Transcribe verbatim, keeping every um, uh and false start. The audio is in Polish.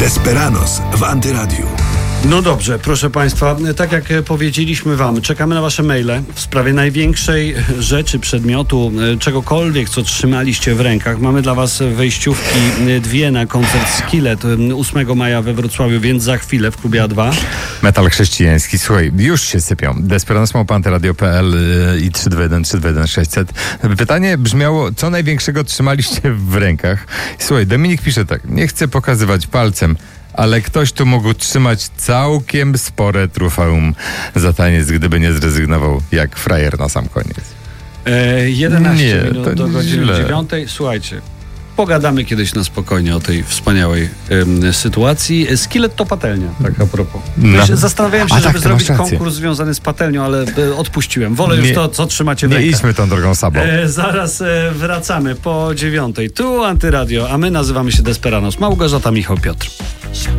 Desperados w Antyradiu. No dobrze, proszę Państwa, tak jak powiedzieliśmy Wam, czekamy na Wasze maile w sprawie największej rzeczy, przedmiotu, czegokolwiek, co trzymaliście w rękach. Mamy dla Was wejściówki dwie na koncert Skillet ósmego maja we Wrocławiu, więc za chwilę w klubie A dwa. Metal chrześcijański. Słuchaj, już się sypią. Desperados małpa antyradio kropka p l i trzy dwa jeden trzy dwa jeden sześćset. Pytanie brzmiało, co największego trzymaliście w rękach? Słuchaj, Dominik pisze tak, nie chcę pokazywać palcem, ale ktoś tu mógł trzymać całkiem spore trofeum za taniec, gdyby nie zrezygnował jak frajer na sam koniec. E, jedenaście nie, minut do godziny dziewiątej. Słuchajcie, pogadamy kiedyś na spokojnie o tej wspaniałej ym, sytuacji. Skillet to patelnia, tak a propos. No. Zastanawiałem się, a żeby tak, zrobić konkurs związany z patelnią, ale y, odpuściłem. Wolę nie, już to, co trzymacie w nie rękach. Nie idźmy tą drogą sabą. E, zaraz e, wracamy po dziewiątej. Tu Antyradio, a my nazywamy się Desperados. Małgorzata, Michał, Piotr.